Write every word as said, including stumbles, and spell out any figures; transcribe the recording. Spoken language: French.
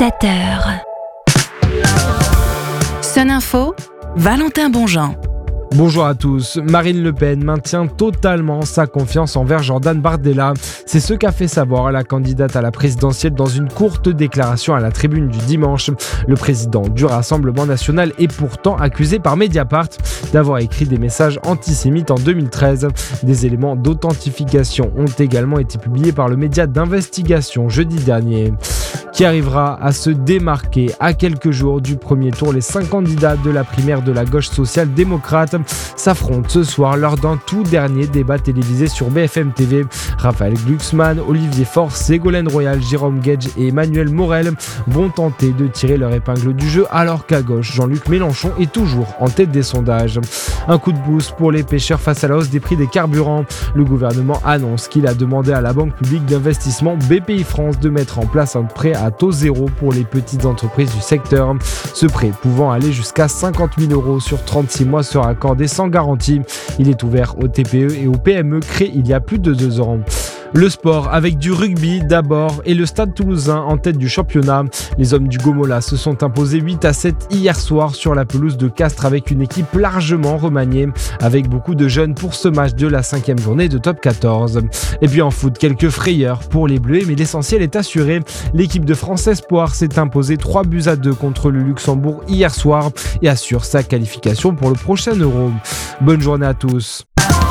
sept heures. Sun Info, Valentin Bonjean. Bonjour à tous. Marine Le Pen maintient totalement sa confiance envers Jordan Bardella. C'est ce qu'a fait savoir la candidate à la présidentielle dans une courte déclaration à la tribune du dimanche. Le président du Rassemblement national est pourtant accusé par Mediapart d'avoir écrit des messages antisémites en deux mille treize. Des éléments d'authentification ont également été publiés par le média d'investigation jeudi dernier. Qui arrivera à se démarquer à quelques jours du premier tour? Les cinq candidats de la primaire de la gauche social-démocrate s'affrontent ce soir lors d'un tout dernier débat télévisé sur B F M T V. Raphaël Glucksmann, Olivier Faure, Ségolène Royal, Jérôme Guedj et Emmanuel Morel vont tenter de tirer leur épingle du jeu, alors qu'à gauche, Jean-Luc Mélenchon est toujours en tête des sondages. Un coup de boost pour les pêcheurs face à la hausse des prix des carburants. Le gouvernement annonce qu'il a demandé à la Banque publique d'investissement B P I France de mettre en place un prêt à taux zéro pour les petites entreprises du secteur. Ce prêt pouvant aller jusqu'à cinquante mille euros sur trente-six mois sera accordé sans garantie. Il est ouvert aux T P E et aux P M E créés il y a plus de deux ans. Le sport avec du rugby d'abord et le Stade Toulousain en tête du championnat. Les hommes du Gomola se sont imposés huit à sept hier soir sur la pelouse de Castres avec une équipe largement remaniée, avec beaucoup de jeunes pour ce match de la cinquième journée de top quatorze. Et puis en foot, quelques frayeurs pour les Bleus, mais l'essentiel est assuré. L'équipe de France Espoir s'est imposée trois buts à deux contre le Luxembourg hier soir et assure sa qualification pour le prochain Euro. Bonne journée à tous.